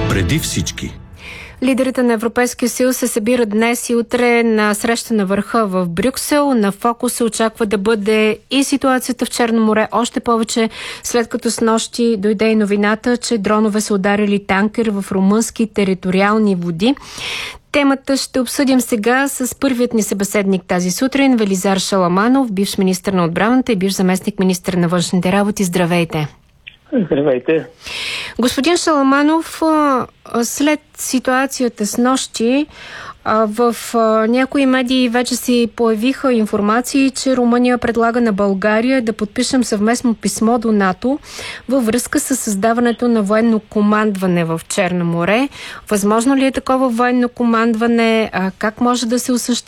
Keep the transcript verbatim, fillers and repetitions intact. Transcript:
Преди всички. Лидерите на Европейския съюз се събират днес и утре на среща на върха в Брюксел. На фокус се очаква да бъде и ситуацията в Черно море, още повече след като снощи дойде и новината, че дронове са ударили танкер в румънски териториални води. Темата ще обсъдим сега с първият ни събеседник тази сутрин, Велизар Шаламанов, бивш министър на отбраната и бивш заместник министър на външните работи. Здравейте! Здравейте! Господин Шаламанов, след ситуацията с нощи, в някои медии вече си появиха информации, че Румъния предлага на България да подпишем съвместно писмо до НАТО във връзка с създаването на военно командване в Черно море. Възможно ли е такова военно командване? Как може да се